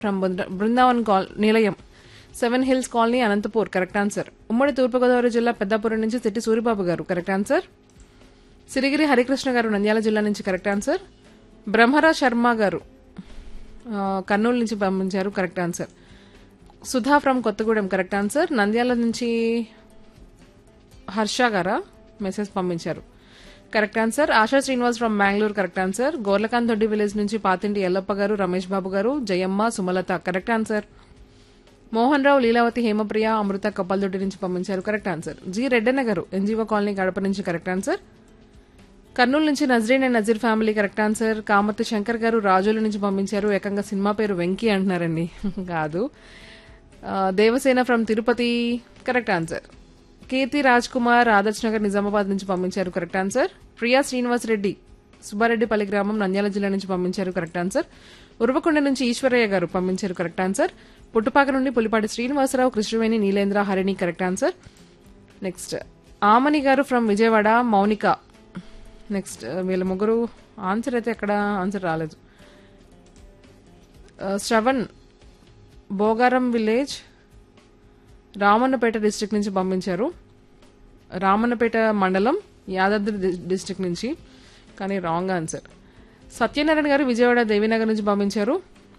From Brindavan నిలయం, 7 Hills colony, Anantapur. Correct answer. ఉమ్మడి తూర్పుగోదావరి జిల్లా పెద్దాపురం నుంచి సిట్టి సూరిబాబు గారు. Correct answer. సిరిగిరి హరికృష్ణ గారు నంద్యాల జిల్లా నుంచి. Correct answer. బ్రహ్మరా శర్మ గారు కర్నూలు నుంచి పంపించారు. Correct answer. Sudha from Kothagudem. Correct answer. Nandyal నుంచి హర్ష గారా మెసేజ్ పంపించారు. Correct answer. ASHA Srinivas from Bengaluru. Correct answer. గోర్లకాంత్ దొడ్డి విలేజ్ నుంచి పాతింటి ఎల్లప్ప గారు, రమేష్ బాబు గారు, జయమ్మ, సుమలత. Correct answer. మోహన్ రావు, లీలావతి, హేమప్రియ, అమృత కప్పలదొడ్డి నుంచి పంపించారు. Correct answer. జి రెడ్డన్న గారు ఎన్జీఓ కాలనీ గడప నుంచి. Correct answer. కర్నూలు నుంచి Nazreen and Nazir family. Correct answer. Kamathi Shankar గారు రాజోల నుంచి పంపించారు. ఏకంగా సినిమా పేరు వెంకీ అంటున్నారండి. కాదు. Devasena from Tirupati. Correct answer. కీర్తి రాజ్ కుమార్ ఆదర్శ్ నగర్ నిజామాబాద్ నుంచి పంపించారు. Correct answer. ప్రియా శ్రీనివాస్ రెడ్డి సుబ్బారెడ్డిపల్లి గ్రామం నంద్యాల జిల్లా నుంచి పంపించారు. Correct answer. ఉర్వకొండ నుంచి ఈశ్వరయ్య గారు పంపించారు. Correct answer. పుట్టుపాక నుండి Pulipati Srinivasarao, Krishnaveni, Neelendra, Harini. Correct answer. Next Amani గారు ఫ్రమ్ విజయవాడ, మౌనిక. నెక్స్ట్ వీళ్ళ ముగ్గురు ఆన్సర్ అయితే ఎక్కడ ఆన్సర్ రాలేదు. శ్రవణ్ బోగారం విలేజ్, రామన్నపేట డిస్ట్రిక్ట్ నుంచి పంపించారు. రామన్నపేట మండలం, యాదాద్రి డిస్ట్రిక్ట్ నుంచి, కానీ రాంగ్ ఆన్సర్. సత్యనారాయణ గారు విజయవాడ దేవీనగర్ నుంచి పంపించారు.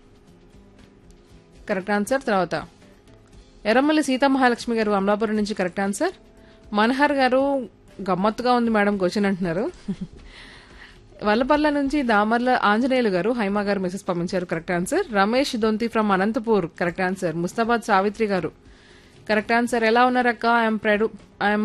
Correct answer. తర్వాత ఎర్రమల్లి సీతామహాలక్ష్మి గారు అమలాపురం నుంచి. Correct answer. మనహర్ గారు గమ్మత్తుగా ఉంది మేడం క్వశ్చన్ అంటున్నారు. వల్లపల్ల నుంచి దామర్ల ఆంజనేయులు గారు, హైమా గారు మెసేజ్ పంపించారు. Correct answer. Ramesh Donthi from Anantapur. Correct answer. Mustabad Savitri గారు. Correct answer. ఎలా ఉన్నారక్క? ఐఎమ్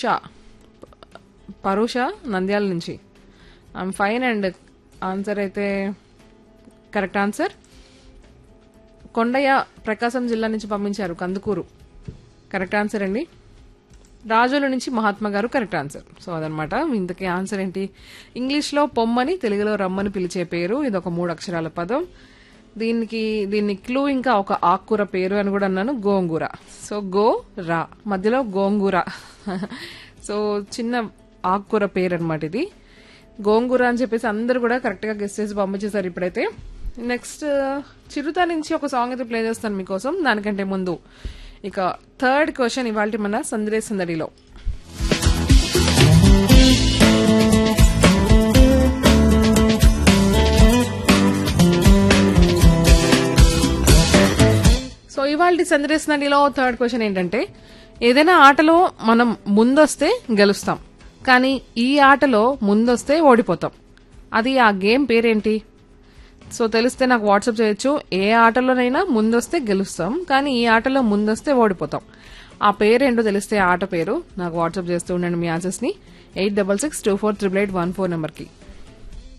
పరుష నంద్యాల నుంచి. ఐఎమ్ ఫైన్ అండ్ ఆన్సర్ అయితే కరెక్ట్ ఆన్సర్. కొండయ్య ప్రకాశం జిల్లా నుంచి పంపించారు. కందుకూరు. కరెక్ట్ ఆన్సర్ అండి. రాజుల నుంచి మహాత్మా గారు. Correct answer. సో అదనమాట ఇంతకీ ఆన్సర్ ఏంటి. ఇంగ్లీష్లో పొమ్మని, తెలుగులో రమ్మని పిలిచే పేరు. ఇది ఒక 3 అక్షరాల పదం. దీన్ని క్లూ ఇంకా ఒక ఆకుకూర పేరు అని కూడా అన్నాను, గోంగూర. సో గో రా మధ్యలో గోంగూర. సో చిన్న ఆకుకూర పేరు అనమాట ఇది, గోంగూర అని చెప్పేసి అందరు కూడా కరెక్ట్ గా గెస్ చేసి పంపించేశారు. ఇప్పుడైతే నెక్స్ట్ చిరుత నుంచి ఒక సాంగ్ అయితే ప్లే చేస్తాను మీకోసం. దానికంటే ముందు ఇక థర్డ్ క్వశ్చన్ ఇవాళ మన సందడే సందడిలో. సో ఇవాళ సందడే సందడిలో థర్డ్ క్వశ్చన్ ఏంటంటే, ఏదైనా ఆటలో మనం ముందొస్తే గెలుస్తాం, కానీ ఈ ఆటలో ముందొస్తే ఓడిపోతాం. అది ఆ గేమ్ పేరేంటి? సో తెలిస్తే నాకు వాట్సాప్ చేయొచ్చు. ఏ ఆటలోనైనా ముందొస్తే గెలుస్తాం, కానీ ఈ ఆటలో ముందొస్తే ఓడిపోతాం. ఆ పేరేంటో తెలిస్తే ఆట పేరు నాకు వాట్సాప్ చేస్తూ ఉండండి మీ ఆన్సర్స్ ని 8662488814 నెంబర్కి.